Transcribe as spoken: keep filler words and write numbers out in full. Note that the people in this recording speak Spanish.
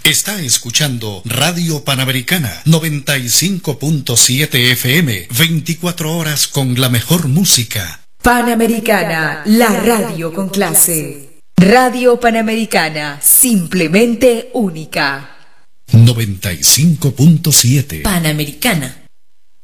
Está escuchando Radio Panamericana noventa y cinco punto siete F M, veinticuatro horas con la mejor música. Panamericana, la radio con clase. Radio Panamericana, simplemente única. noventa y cinco punto siete Panamericana.